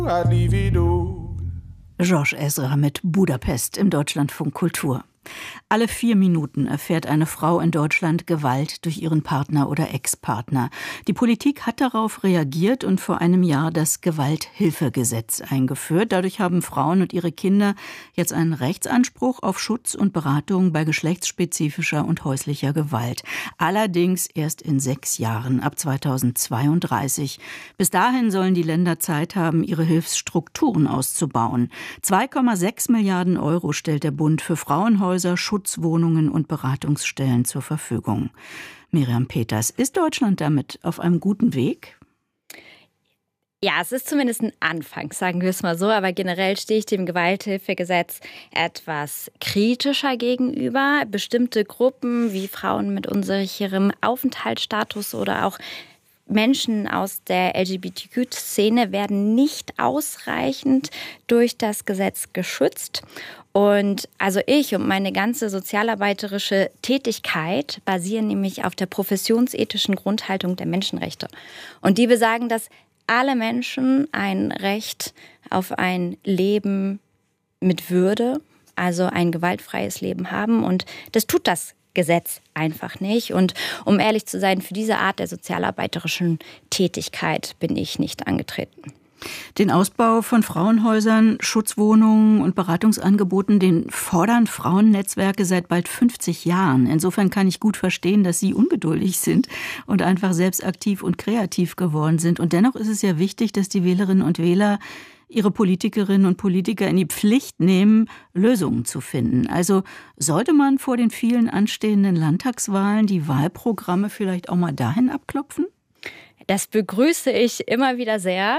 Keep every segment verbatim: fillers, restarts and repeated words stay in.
Georges Ezra mit Budapest im Deutschlandfunk Kultur. Alle vier Minuten erfährt eine Frau in Deutschland Gewalt durch ihren Partner oder Ex-Partner. Die Politik hat darauf reagiert und vor einem Jahr das Gewalthilfegesetz eingeführt. Dadurch haben Frauen und ihre Kinder jetzt einen Rechtsanspruch auf Schutz und Beratung bei geschlechtsspezifischer und häuslicher Gewalt. Allerdings erst in sechs Jahren, ab zweitausendzweiunddreißig. Bis dahin sollen die Länder Zeit haben, ihre Hilfsstrukturen auszubauen. zwei Komma sechs Milliarden Euro stellt der Bund für Frauenhäuser, Schutzwohnungen und Beratungsstellen zur Verfügung. Miriam Peters, ist Deutschland damit auf einem guten Weg? Ja, es ist zumindest ein Anfang, sagen wir es mal so. Aber generell stehe ich dem Gewalthilfegesetz etwas kritischer gegenüber. Bestimmte Gruppen wie Frauen mit unsicherem Aufenthaltsstatus oder auch Menschen aus der L G B T Q-Szene werden nicht ausreichend durch das Gesetz geschützt. Und also ich und meine ganze sozialarbeiterische Tätigkeit basieren nämlich auf der professionsethischen Grundhaltung der Menschenrechte. Und die besagen, dass alle Menschen ein Recht auf ein Leben mit Würde, also ein gewaltfreies Leben haben. Und das tut das Gesetz einfach nicht. Und um ehrlich zu sein, für diese Art der sozialarbeiterischen Tätigkeit bin ich nicht angetreten. Den Ausbau von Frauenhäusern, Schutzwohnungen und Beratungsangeboten, den fordern Frauennetzwerke seit bald fünfzig Jahren. Insofern kann ich gut verstehen, dass Sie ungeduldig sind und einfach selbst aktiv und kreativ geworden sind. Und dennoch ist es ja wichtig, dass die Wählerinnen und Wähler ihre Politikerinnen und Politiker in die Pflicht nehmen, Lösungen zu finden. Also sollte man vor den vielen anstehenden Landtagswahlen die Wahlprogramme vielleicht auch mal dahin abklopfen? Das begrüße ich immer wieder sehr.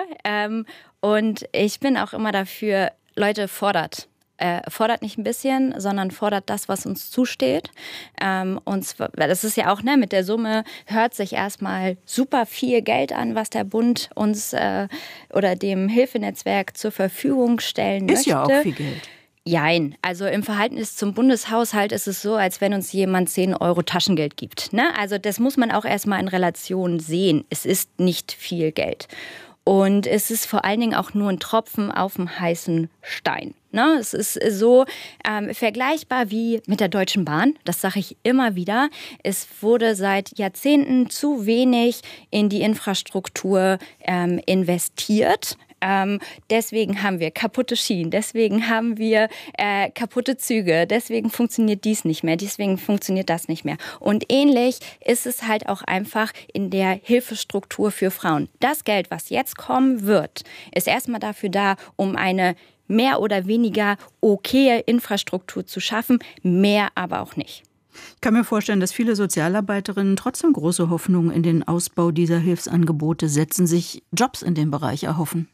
Und ich bin auch immer dafür, Leute, fordert. Äh, fordert nicht ein bisschen, sondern fordert das, was uns zusteht. Ähm, und zwar, das ist ja auch, ne, mit der Summe hört sich erstmal super viel Geld an, was der Bund uns äh, oder dem Hilfenetzwerk zur Verfügung stellen möchte. Ist ja auch viel Geld. Jein. Also im Verhältnis zum Bundeshaushalt ist es so, als wenn uns jemand zehn Euro Taschengeld gibt. Ne? Also das muss man auch erstmal in Relation sehen. Es ist nicht viel Geld. Und es ist vor allen Dingen auch nur ein Tropfen auf dem heißen Stein. Ne? Es ist so ähm, vergleichbar wie mit der Deutschen Bahn. Das sage ich immer wieder. Es wurde seit Jahrzehnten zu wenig in die Infrastruktur ähm, investiert. Ähm, deswegen haben wir kaputte Schienen, deswegen haben wir äh, kaputte Züge, deswegen funktioniert dies nicht mehr, deswegen funktioniert das nicht mehr. Und ähnlich ist es halt auch einfach in der Hilfestruktur für Frauen. Das Geld, was jetzt kommen wird, ist erstmal dafür da, um eine mehr oder weniger okaye Infrastruktur zu schaffen, mehr aber auch nicht. Ich kann mir vorstellen, dass viele Sozialarbeiterinnen trotzdem große Hoffnungen in den Ausbau dieser Hilfsangebote setzen, sich Jobs in dem Bereich erhoffen.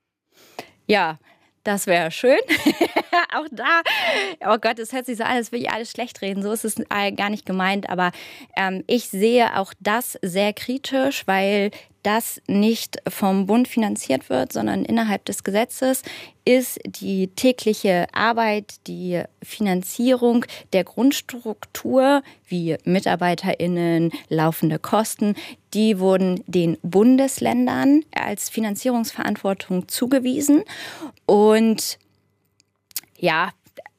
Ja, das wäre schön. Auch da, oh Gott, es hört sich so an, als will ich alles schlecht reden. So ist es gar nicht gemeint. Aber ähm, ich sehe auch das sehr kritisch, weil das nicht vom Bund finanziert wird, sondern innerhalb des Gesetzes ist die tägliche Arbeit, die Finanzierung der Grundstruktur wie MitarbeiterInnen, laufende Kosten, die wurden den Bundesländern als Finanzierungsverantwortung zugewiesen. Und ja,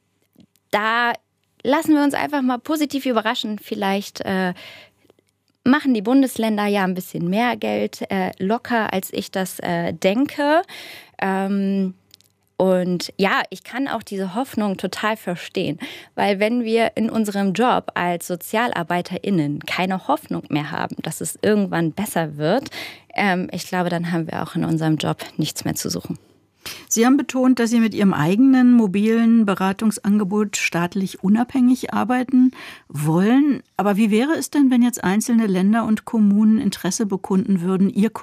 da lassen wir uns einfach mal positiv überraschen. Vielleicht äh, machen die Bundesländer ja ein bisschen mehr Geld äh, locker, als ich das äh, denke. Ähm, und ja, ich kann auch diese Hoffnung total verstehen, weil wenn wir in unserem Job als SozialarbeiterInnen keine Hoffnung mehr haben, dass es irgendwann besser wird, ähm, ich glaube, dann haben wir auch in unserem Job nichts mehr zu suchen. Sie haben betont, dass Sie mit Ihrem eigenen mobilen Beratungsangebot staatlich unabhängig arbeiten wollen. Aber wie wäre es denn, wenn jetzt einzelne Länder und Kommunen Interesse bekunden würden, ihr